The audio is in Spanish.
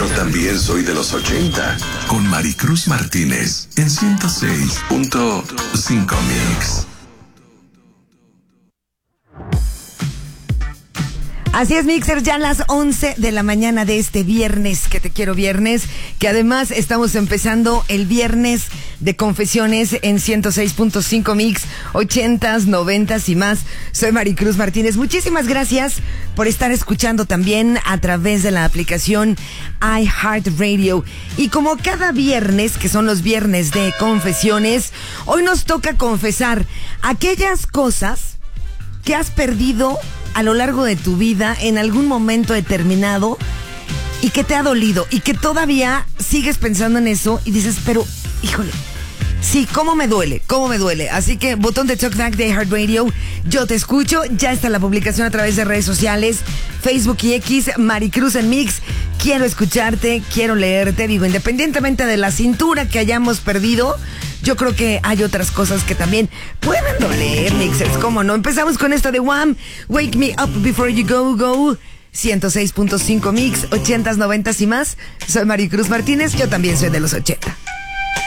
Yo también soy de los 80. Con Maricruz Martínez en 106.5 Mix. Así es, Mixer, ya a las 11 de la mañana de este viernes, que te quiero viernes, que además estamos empezando el viernes de confesiones en 106.5 Mix, 80s, 90s y más. Soy Maricruz Martínez. Muchísimas gracias por estar escuchando también a través de la aplicación iHeartRadio. Y como cada viernes, que son los viernes de confesiones, hoy nos toca confesar aquellas cosas que has perdido a lo largo de tu vida en algún momento determinado y que te ha dolido y que todavía sigues pensando en eso y dices, pero, híjole, sí, cómo me duele. Así que botón de TalkBack de iHeartRadio, yo te escucho. Ya está la publicación a través de redes sociales, Facebook y X, Maricruz en Mix. Quiero escucharte, quiero leerte. Digo, independientemente de la cintura que hayamos perdido, yo creo que hay otras cosas que también pueden doler, Mixers. ¿Cómo no? Empezamos con esto de Wham! Wake Me Up Before You Go. 106.5 Mix, 80s, 90s y más. Soy Maricruz Martínez, yo también soy de los 80.